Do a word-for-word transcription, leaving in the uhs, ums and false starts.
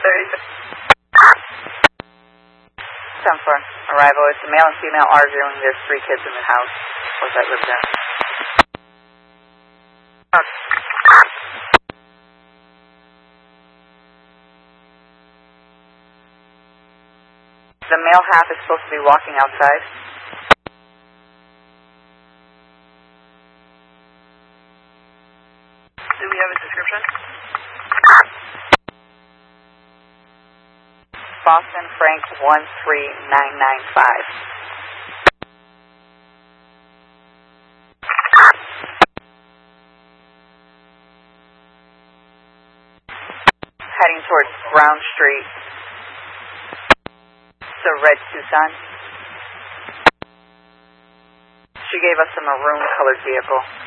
ten four, arrival. It's a male and female arguing. There's three kids in the house. Or that live there. The male half is supposed to be walking outside. Do we have a description? Boston Frank one three nine nine five. Heading towards Brown Street. It's a red Tucson. She gave us a maroon colored vehicle.